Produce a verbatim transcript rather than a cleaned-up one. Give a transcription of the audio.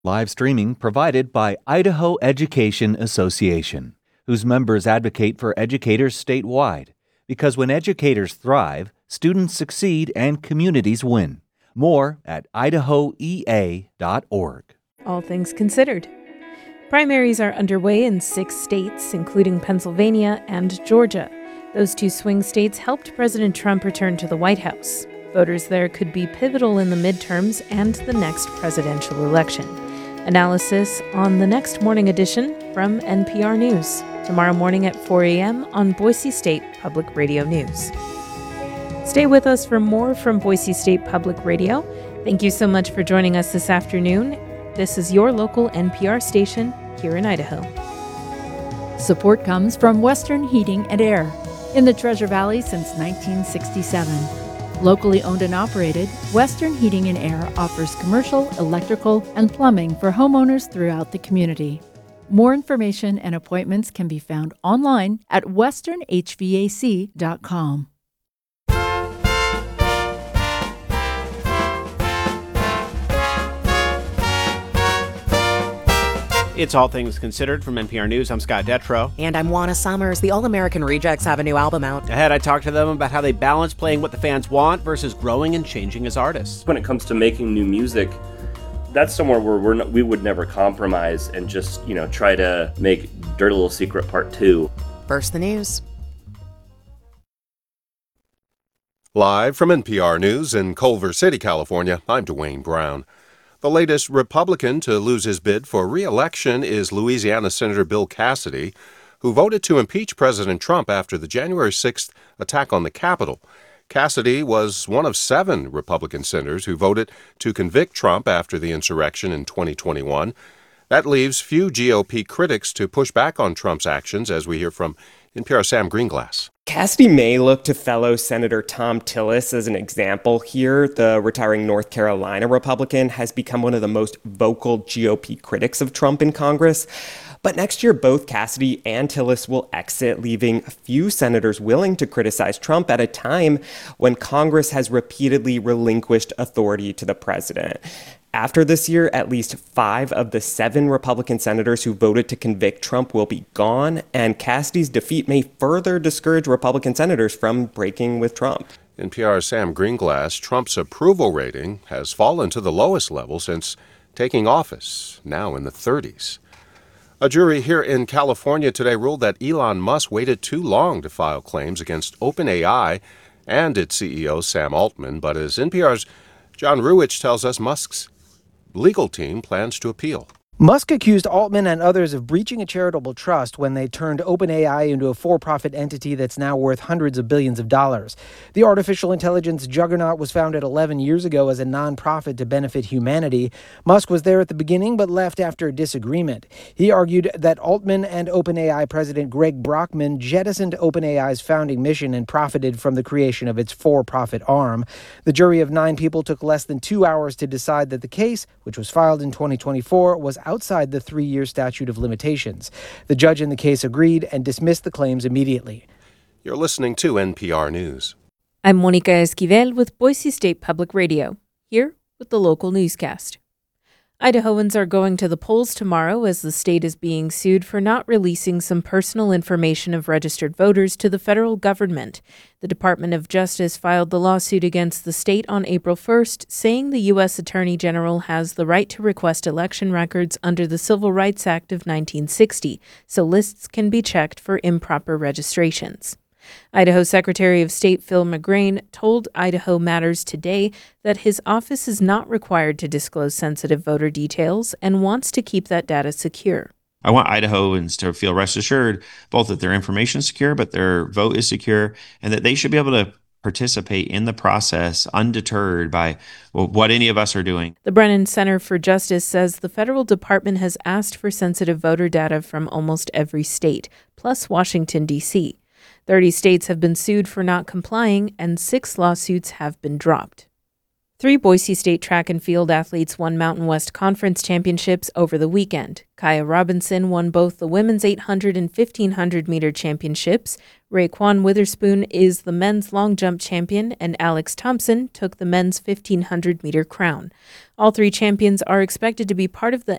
Live streaming provided by Idaho Education Association, whose members advocate for educators statewide. Because when educators thrive, students succeed and communities win. More at idaho e a dot org. All things considered. Primaries are underway in six states, including Pennsylvania and Georgia. Those two swing states helped President Trump return to the White House. Voters there could be pivotal in the midterms and the next presidential election. Analysis on the next morning edition from N P R News, tomorrow morning at four a.m. on Boise State Public Radio News. Stay with us for more from Boise State Public Radio. Thank you so much for joining us this afternoon. This is your local N P R station here in Idaho. Support comes from Western Heating and Air in the Treasure Valley since nineteen sixty-seven. Locally owned and operated, Western Heating and Air offers commercial, electrical, and plumbing for homeowners throughout the community. More information and appointments can be found online at western h v a c dot com. It's All Things Considered from N P R News. I'm Scott Detrow. And I'm Juana Summers. The All-American Rejects have a new album out. Ahead, I talked to them about how they balance playing what the fans want versus growing and changing as artists. When it comes to making new music, that's somewhere where we're not, we would never compromise and just, you know, try to make Dirty Little Secret Part two. First, the news. Live from N P R News in Culver City, California, I'm Dwayne Brown. The latest Republican to lose his bid for re-election is Louisiana Senator Bill Cassidy, who voted to impeach President Trump after the January sixth attack on the Capitol. Cassidy was one of seven Republican senators who voted to convict Trump after the insurrection in twenty twenty-one. That leaves few G O P critics to push back on Trump's actions, as we hear from N P R's Sam Greenglass. Cassidy may look to fellow Senator Thom Tillis as an example here. The retiring North Carolina Republican has become one of the most vocal G O P critics of Trump in Congress. But next year, both Cassidy and Tillis will exit, leaving a few senators willing to criticize Trump at a time when Congress has repeatedly relinquished authority to the president. After this year, at least five of the seven Republican senators who voted to convict Trump will be gone, and Cassidy's defeat may further discourage Republican senators from breaking with Trump. N P R's Sam Greenglass, Trump's approval rating has fallen to the lowest level since taking office, now in the thirties. A jury here in California today ruled that Elon Musk waited too long to file claims against OpenAI and its C E O Sam Altman, but as N P R's John Ruwitch tells us, Musk's legal team plans to appeal. Musk accused Altman and others of breaching a charitable trust when they turned OpenAI into a for-profit entity that's now worth hundreds of billions of dollars. The artificial intelligence juggernaut was founded eleven years ago as a nonprofit to benefit humanity. Musk was there at the beginning but left after a disagreement. He argued that Altman and OpenAI president Greg Brockman jettisoned OpenAI's founding mission and profited from the creation of its for-profit arm. The jury of nine people took less than two hours to decide that the case, which was filed in twenty twenty-four, was outside the three-year statute of limitations. The judge in the case agreed and dismissed the claims immediately. You're listening to N P R News. I'm Monica Esquivel with Boise State Public Radio, here with the local newscast. Idahoans are going to the polls tomorrow as the state is being sued for not releasing some personal information of registered voters to the federal government. The Department of Justice filed the lawsuit against the state on April first, saying the U S Attorney General has the right to request election records under the Civil Rights Act of nineteen sixty, so lists can be checked for improper registrations. Idaho Secretary of State Phil McGrain told Idaho Matters today that his office is not required to disclose sensitive voter details and wants to keep that data secure. I want Idahoans to feel rest assured both that their information is secure, but their vote is secure, and that they should be able to participate in the process undeterred by well, what any of us are doing. The Brennan Center for Justice says the federal department has asked for sensitive voter data from almost every state, plus Washington, D C thirty states have been sued for not complying, and six lawsuits have been dropped. Three Boise State track and field athletes won Mountain West Conference championships over the weekend. Kaya Robinson won both the women's eight hundred and fifteen hundred meter championships. Raekwon Witherspoon is the men's long jump champion, and Alex Thompson took the men's fifteen hundred meter crown. All three champions are expected to be part of the